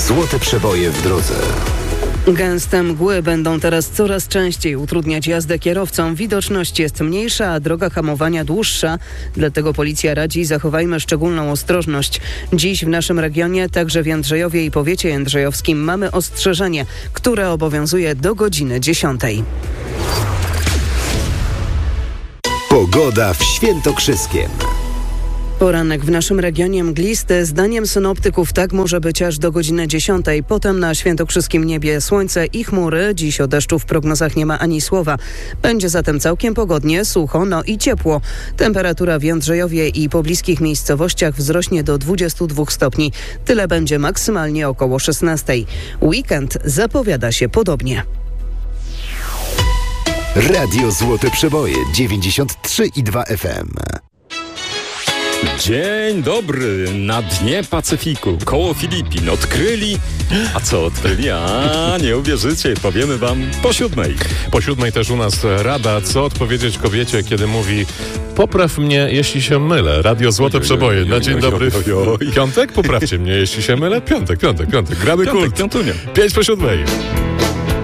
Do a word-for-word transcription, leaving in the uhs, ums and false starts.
Złote przeboje w drodze. Gęste mgły będą teraz coraz częściej utrudniać jazdę kierowcom. Widoczność jest mniejsza, a droga hamowania dłuższa. Dlatego policja radzi: zachowajmy szczególną ostrożność. Dziś w naszym regionie, także w Jędrzejowie i powiecie jędrzejowskim, mamy ostrzeżenie, które obowiązuje do godziny dziesiątej. Pogoda w Świętokrzyskiem. Poranek w naszym regionie mglisty. Zdaniem synoptyków tak może być aż do godziny dziesiątej. Potem na świętokrzyskim niebie słońce i chmury. Dziś o deszczu w prognozach nie ma ani słowa. Będzie zatem całkiem pogodnie, sucho, no i ciepło. Temperatura w Jędrzejowie i pobliskich miejscowościach wzrośnie do dwudziestu dwóch stopni. Tyle będzie maksymalnie około szesnastej. Weekend zapowiada się podobnie. Radio Złote Przeboje dziewięćdziesiąt trzy i dwa F M. Dzień dobry, na dnie Pacyfiku, koło Filipin odkryli... A co odkryli? A, nie uwierzycie, powiemy wam po siódmej. Po siódmej też u nas rada, co odpowiedzieć kobiecie, kiedy mówi: popraw mnie, jeśli się mylę. Radio Złote Przeboje. Na dzień dobry. Piątek? Poprawcie mnie, jeśli się mylę. Piątek, piątek, piątek. Gramy kult. Piątek, piątunia. Pięć po siódmej.